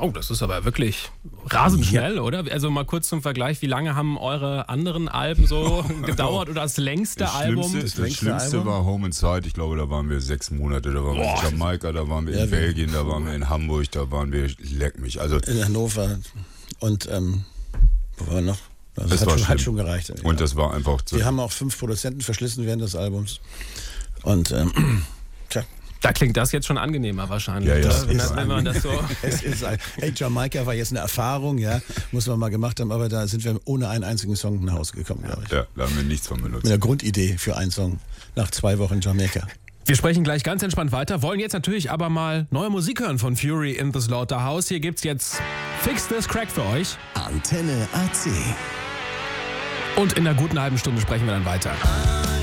Oh, das ist aber wirklich rasend schnell, oder? Also mal kurz zum Vergleich, wie lange haben eure anderen Alben so gedauert oder das längste Album? Das Schlimmste war Home Inside, ich glaube, da waren wir 6 Monate, da waren wir in Jamaika, da waren wir in Belgien, da waren wir in Hamburg, da waren wir, leck mich. Also in Hannover und wo war noch? Das hat schon gereicht. Und das war einfach so. Wir haben auch 5 Produzenten verschlissen während des Albums. Und Da klingt das jetzt schon angenehmer wahrscheinlich. Ja, wenn man das so. Jamaika war jetzt eine Erfahrung, ja, muss man mal gemacht haben, aber da sind wir ohne einen einzigen Song nach Hause gekommen, glaube ich. Ja, da haben wir nichts von benutzt. Mit der Grundidee für einen Song nach 2 Wochen Jamaika. Wir sprechen gleich ganz entspannt weiter, wollen jetzt natürlich aber mal neue Musik hören von Fury in the Slaughterhouse. Hier gibt's jetzt Fix This Crack für euch. Antenne AC. Und in einer guten halben Stunde sprechen wir dann weiter.